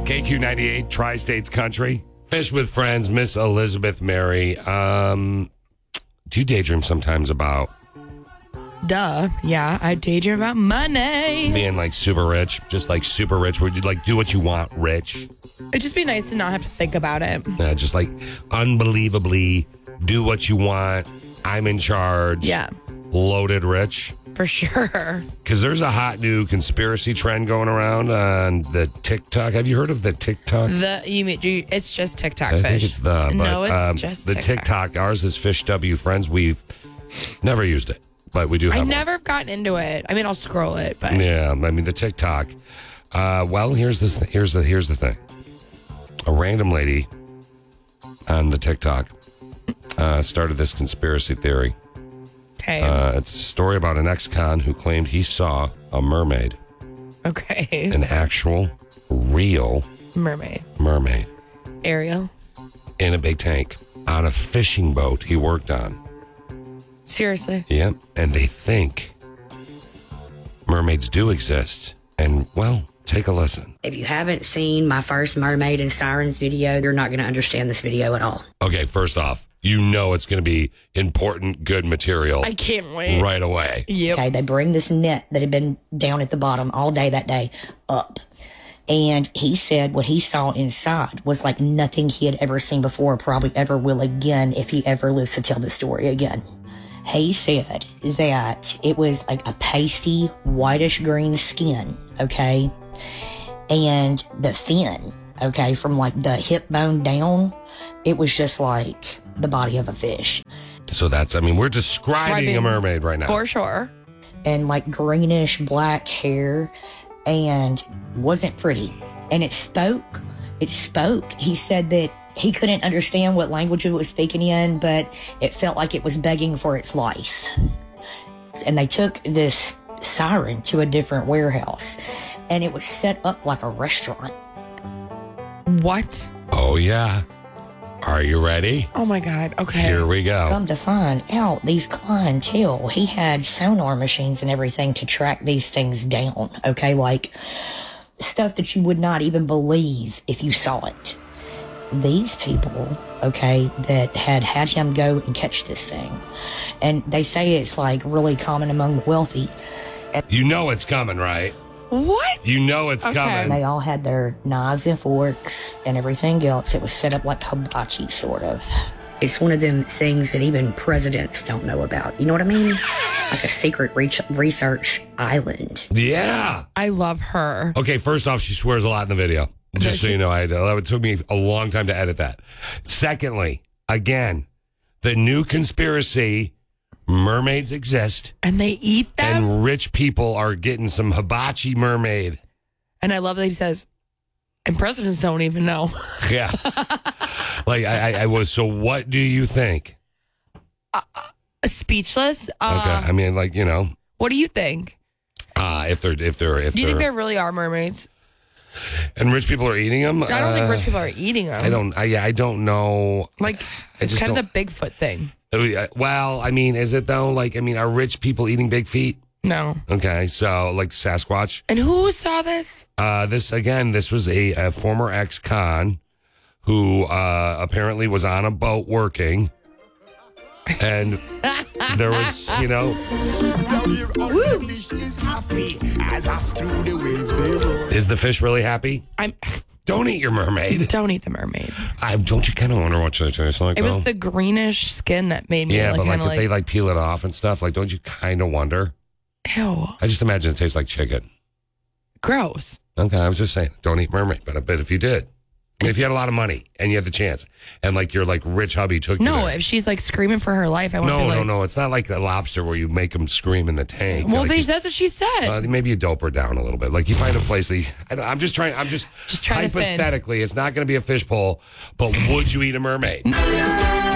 KQ98, Tri-States Country. Fish with Friends, Miss Elizabeth Mary. Do you daydream sometimes about Duh. Yeah, I daydream about money. being like super rich? Just like super rich, where you like do what you want rich? It'd just be nice to not have to think about it. Just like unbelievably do what you want. I'm in charge. Yeah, Loaded rich. for sure. Because there's a hot new conspiracy trend going around on the TikTok. Have you heard of the TikTok? It's just TikTok I fish. think it's the. No, but, it's just the TikTok. Ours is Fish W Friends. We've never used it, but we do have I one. never have gotten into it. I mean, I'll scroll it, but Yeah, I mean the TikTok. Well, here's this. Here's the thing. A random lady on the TikTok started this conspiracy theory. okay, It's a story about an ex-con who claimed he saw a mermaid, okay. an actual, real Mermaid, mermaid, Ariel. in a big tank on a fishing boat he worked on. Seriously, Yep, and they think mermaids do exist. And, well, take a listen. If you haven't seen my first Mermaid and Sirens video, you're not going to understand this video at all. Okay, first off, you know it's going to be important, good material I can't wait. right away. Yep. Okay, they bring this net that had been down at the bottom all day that day up. And he said what he saw inside was like nothing he had ever seen before, probably ever will again if he ever lives to tell the story again. He said that it was like a pasty, whitish green skin, okay? And the fin, okay, from like the hip bone down, it was just like the body of a fish. So that's, I mean, we're describing a mermaid right now. For sure. And like greenish black hair and wasn't pretty. And it spoke. He said that he couldn't understand what language it was speaking in, but it felt like it was begging for its life. And they took this siren to a different warehouse, and it was set up like a restaurant. What? Oh, yeah. Are you ready? Oh my God. Okay. Here we go. Come to find out, these clientele, he had sonar machines and everything to track these things down, okay? Like stuff that you would not even believe if you saw it. These people, okay, that had him go and catch this thing. And they say it's like really common among the wealthy. You know it's coming, right? What? You know it's Okay. coming. They all had their knives and forks and everything else. It was set up like hibachi, sort of. It's one of them things that even presidents don't know about. You know what I mean? Like a secret research island. Yeah. I love her. Okay, first off, she swears a lot in the video. Just so you know, it took me a long time to edit that. Secondly, again, the new conspiracy, mermaids exist. And they eat them. And rich people are getting some hibachi mermaid. And I love that he says, and presidents don't even know. Yeah. Like, I was, so what do you think? Speechless. Okay, I mean, like, you know, What do you think? if they're, Do you think there really are mermaids? and rich people are eating them. I don't think rich people are eating them. I don't know. Like, I it's just kind of don't- the Bigfoot thing. Well, I mean, is it though? Like, I mean, are rich people eating big feet? No. Okay, so like Sasquatch. And who saw this? This was a former ex-con who apparently was on a boat working, and there was, you know, is the fish really happy? Don't eat your mermaid. Don't eat the mermaid. Don't you kind of wonder what it tastes like? It was though? the greenish skin that made me Yeah, but like kind if of they like peel it off and stuff, like don't you kind of wonder? ew, I just imagine it tastes like chicken. gross. Okay, I was just saying, don't eat mermaid. But I bet if you did, I mean, if you had a lot of money and you had the chance, and like your like rich hubby took you No, there. if she's like screaming for her life, I want to be like, No. It's not like a lobster where you make them scream in the tank. Well, Like, that's what she said. maybe you dope her down a little bit. Like you find a place that I'm just trying to fin. hypothetically, it's not going to be a fishbowl, but would you eat a mermaid?